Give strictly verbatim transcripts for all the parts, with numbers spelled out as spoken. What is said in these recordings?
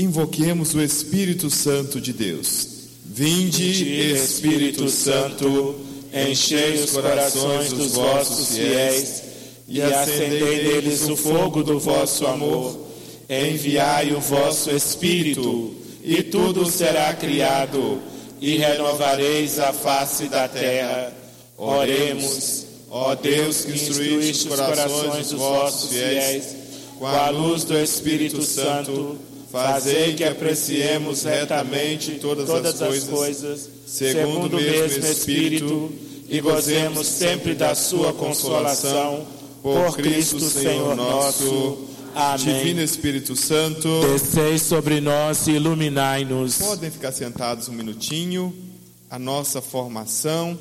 Invoquemos o Espírito Santo de Deus. Vinde, Espírito Santo, enchei os corações dos vossos fiéis e acendei neles o fogo do vosso amor. Enviai o vosso Espírito, e tudo será criado, e renovareis a face da terra. Oremos, ó Deus, que instruíste os corações dos vossos fiéis, com a luz do Espírito Santo, fazei que apreciemos retamente todas, todas as coisas, segundo o mesmo Espírito, e gozemos sempre da sua consolação, por Cristo Senhor nosso. Amém. Divino Espírito Santo, descei sobre nós e iluminai-nos. Podem ficar sentados um minutinho. A nossa formação,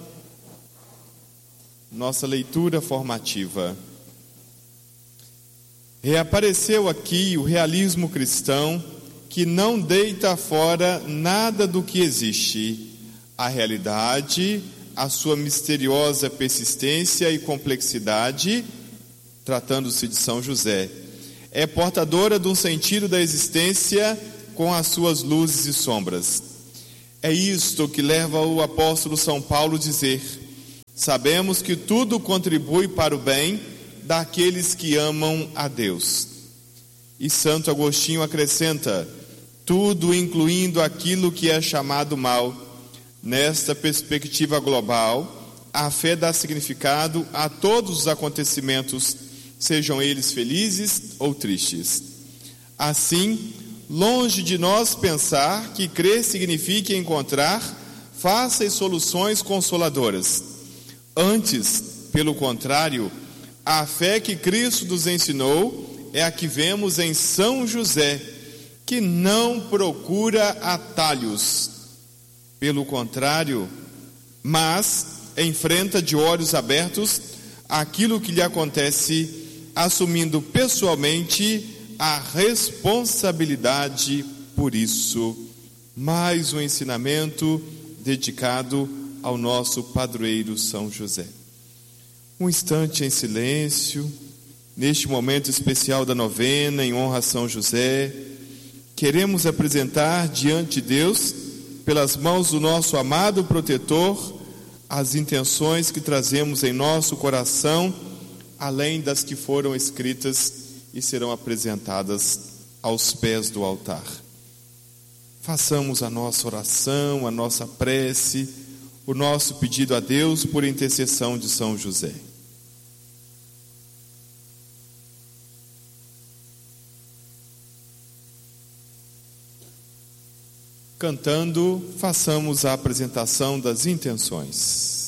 nossa leitura formativa. Reapareceu aqui o realismo cristão, que não deita fora nada do que existe. A realidade, a sua misteriosa persistência e complexidade, tratando-se de São José, é portadora de um sentido da existência com as suas luzes e sombras. É isto que leva o apóstolo São Paulo a dizer: sabemos que tudo contribui para o bem daqueles que amam a Deus. E Santo Agostinho acrescenta: tudo incluindo aquilo que é chamado mal. Nesta perspectiva global, a fé dá significado a todos os acontecimentos, sejam eles felizes ou tristes. Assim, longe de nós pensar que crer signifique encontrar fáceis soluções consoladoras. Antes, pelo contrário, a fé que Cristo nos ensinou é a que vemos em São José, que não procura atalhos. Pelo contrário, mas enfrenta de olhos abertos aquilo que lhe acontece, assumindo pessoalmente a responsabilidade por isso. Mais um ensinamento dedicado ao nosso padroeiro São José. Um instante em silêncio, neste momento especial da novena em honra a São José, queremos apresentar diante de Deus, pelas mãos do nosso amado protetor, as intenções que trazemos em nosso coração, além das que foram escritas e serão apresentadas aos pés do altar. Façamos a nossa oração, a nossa prece, o nosso pedido a Deus por intercessão de São José. Cantando, façamos a apresentação das intenções.